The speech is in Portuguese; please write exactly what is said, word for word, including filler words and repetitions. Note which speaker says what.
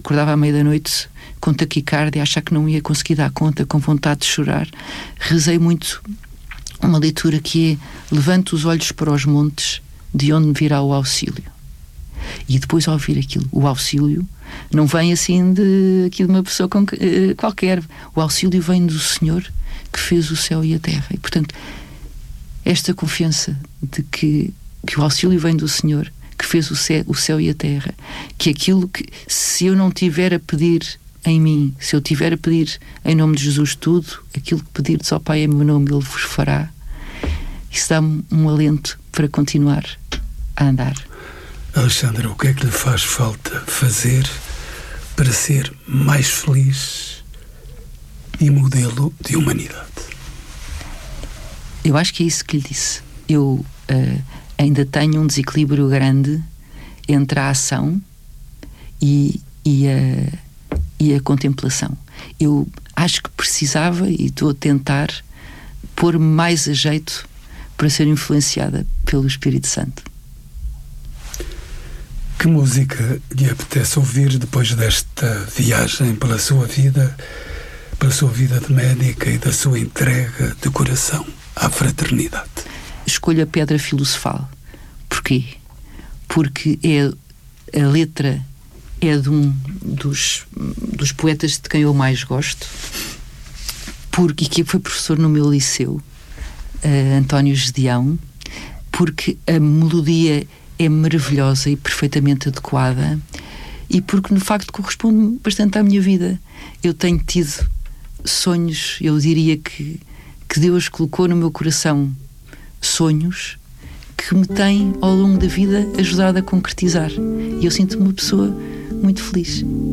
Speaker 1: acordava à meia da noite com taquicardia, a achar que não ia conseguir dar conta, com vontade de chorar. Rezei muito uma leitura que é: levanto os olhos para os montes, de onde me virá o auxílio. E depois, ao ouvir aquilo, o auxílio não vem assim de, aqui de uma pessoa com, uh, qualquer. O auxílio vem do Senhor que fez o céu e a terra. E, portanto, esta confiança de que, que o auxílio vem do Senhor que fez o céu, o céu e a terra, que aquilo que, se eu não tiver a pedir em mim, se eu tiver a pedir em nome de Jesus tudo, aquilo que pedirdes ao Pai em meu nome, Ele vos fará. Isso dá-me um alento para continuar a andar.
Speaker 2: Alexandra, o que é que lhe faz falta fazer para ser mais feliz e modelo de humanidade?
Speaker 1: Eu acho que é isso que lhe disse. Eu uh, ainda tenho um desequilíbrio grande entre a ação e, e, a, e a contemplação. Eu acho que precisava, e estou a tentar, pôr-me mais a jeito para ser influenciada pelo Espírito Santo.
Speaker 2: Que música lhe apetece ouvir depois desta viagem pela sua vida, pela sua vida de médica e da sua entrega de coração à fraternidade?
Speaker 1: Escolho a Pedra Filosofal. Porquê? Porque é a letra é de um dos, dos poetas de quem eu mais gosto, porque, e que foi professor no meu liceu, uh, António Gedeão, porque a melodia é maravilhosa e perfeitamente adequada, e porque, no facto, corresponde bastante à minha vida. Eu tenho tido sonhos, eu diria que, que Deus colocou no meu coração sonhos que me têm, ao longo da vida, ajudado a concretizar. E eu sinto-me uma pessoa muito feliz.